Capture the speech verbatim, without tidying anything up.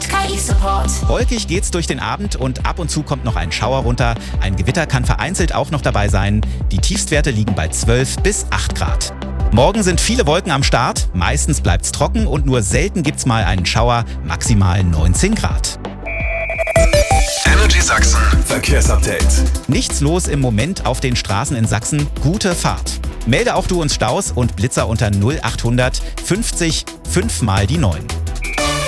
mit K I-Support. Wolkig geht's durch den Abend und ab und zu kommt noch ein Schauer runter. Ein Gewitter kann vereinzelt auch noch dabei sein. Die Tiefstwerte liegen bei zwölf bis acht Grad. Morgen sind viele Wolken am Start. Meistens bleibt's trocken und nur selten gibt's mal einen Schauer. Maximal neunzehn Grad. Energy Sachsen Verkehrsupdate. Nichts los im Moment auf den Straßen in Sachsen. Gute Fahrt. Melde auch du uns Staus und Blitzer unter null achthundert fünfzig fünf mal die neun.